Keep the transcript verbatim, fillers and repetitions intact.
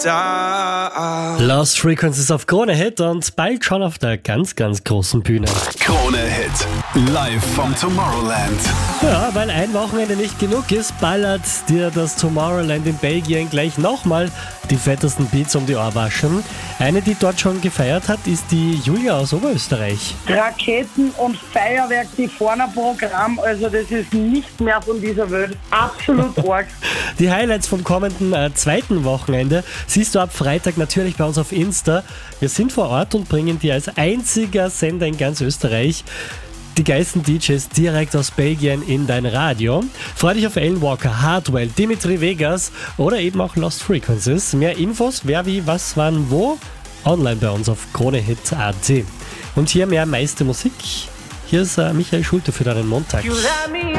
Lost Frequencies auf Krone Hit und bald schon auf der ganz, ganz großen Bühne. Krone Hit, live vom Tomorrowland. Ja, weil ein Wochenende nicht genug ist, ballert dir das Tomorrowland in Belgien gleich nochmal die fettesten Beats um die Ohrwaschen. Eine, die dort schon gefeiert hat, ist die Julia aus Oberösterreich. Raketen und Feuerwerk, die vorne Programm, also das ist nicht mehr von dieser Welt. Absolut arg. Die Highlights vom kommenden äh, zweiten Wochenende siehst du ab Freitag natürlich bei uns auf Insta. Wir sind vor Ort und bringen dir als einziger Sender in ganz Österreich die geilsten D Js direkt aus Belgien in dein Radio. Freu dich auf Alan Walker, Hardwell, Dimitri Vegas oder eben auch Lost Frequencies. Mehr Infos, wer, wie, was, wann, wo, online bei uns auf kronehit punkt at. Und hier mehr meiste Musik. Hier ist äh, Michael Schulte für deinen Montag.